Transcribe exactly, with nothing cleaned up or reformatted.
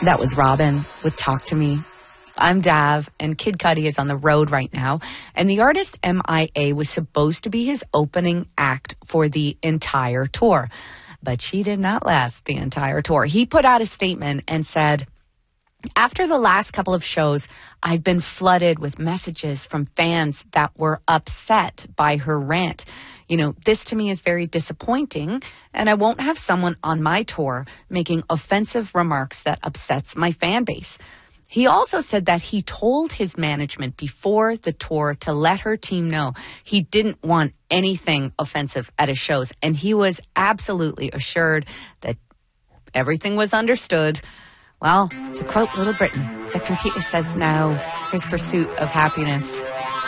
That was Robin with Talk to Me. I'm Dav, and Kid Cudi is on the road right now. And the artist M I A was supposed to be his opening act for the entire tour. But she did not last the entire tour. He put out a statement and said, after the last couple of shows, I've been flooded with messages from fans that were upset by her rant. You know, this to me is very disappointing, and I won't have someone on my tour making offensive remarks that upsets my fan base. He also said that he told his management before the tour to let her team know he didn't want anything offensive at his shows, and he was absolutely assured that everything was understood. Well, to quote Little Britain, the computer says no. Here's Pursuit of Happiness.